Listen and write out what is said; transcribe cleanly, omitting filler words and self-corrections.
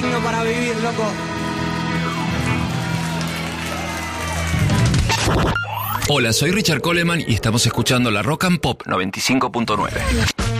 digno para vivir, loco. Hola, soy Richard Coleman y estamos escuchando la Rock and Pop 95.9.